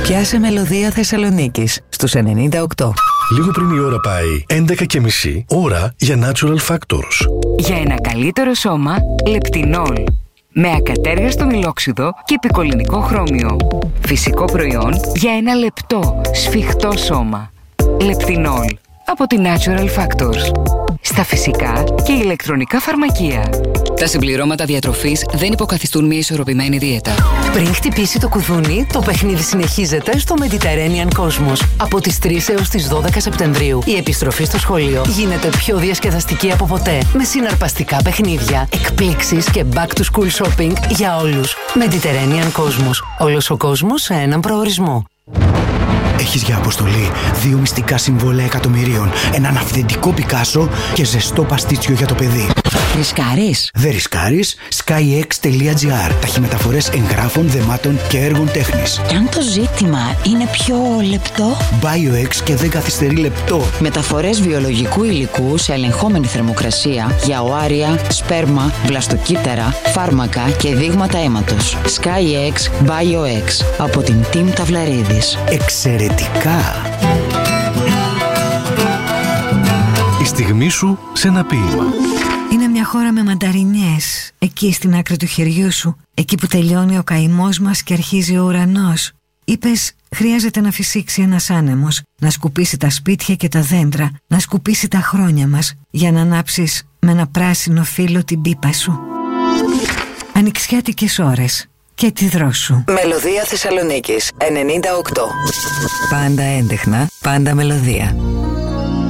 Πιάσε Μελωδία Θεσσαλονίκης στους 98. Λίγο πριν η ώρα πάει 11:30, ώρα για Natural Factors. Για ένα καλύτερο σώμα, Λεπτινόλ. Με ακατέργαστο μιλόξιδο και επικολληνικό χρώμιο. Φυσικό προϊόν για ένα λεπτό, σφιχτό σώμα. Λεπτινόλ. Από τη Natural Factors. Στα φυσικά και ηλεκτρονικά φαρμακεία. Τα συμπληρώματα διατροφής δεν υποκαθιστούν μια ισορροπημένη δίαιτα. Πριν χτυπήσει το κουδούνι, το παιχνίδι συνεχίζεται στο Mediterranean Cosmos. Από τις 3 έως τις 12 Σεπτεμβρίου, η επιστροφή στο σχολείο γίνεται πιο διασκεδαστική από ποτέ. Με συναρπαστικά παιχνίδια, εκπλήξεις και back to school shopping για όλους. Mediterranean Cosmos. Όλος ο κόσμος σε έναν προορισμό. Έχεις για αποστολή 2 μυστικά συμβόλαια εκατομμυρίων, έναν αυθεντικό Πικάσο και ζεστό παστίτσιο για το παιδί. Ρισκάρεις? Δεν ρισκάρεις. skyx.gr. Ταχυμεταφορές εγγράφων, δεμάτων και έργων τέχνης. Και αν το ζήτημα είναι πιο λεπτό? BioX και δεν καθυστερεί λεπτό. Μεταφορές βιολογικού υλικού σε ελεγχόμενη θερμοκρασία για οάρια, σπέρμα, βλαστοκύτταρα, φάρμακα και δείγματα αίματος. SkyX BioX από την Team Ταυλαρίδης. Εξαιρετικά! Η στιγμή σου σε ένα ποίημα. Είναι μια χώρα με μανταρινιές, εκεί στην άκρη του χεριού σου, εκεί που τελειώνει ο καημός μας και αρχίζει ο ουρανός. Είπες, χρειάζεται να φυσήξει ένας άνεμος, να σκουπίσει τα σπίτια και τα δέντρα, να σκουπίσει τα χρόνια μας, για να ανάψεις με ένα πράσινο φύλλο την πίπα σου. Ανοιξιάτικες ώρες και τη δρόσου. Μελωδία Θεσσαλονίκης 98. Πάντα έντεχνα, πάντα μελωδία.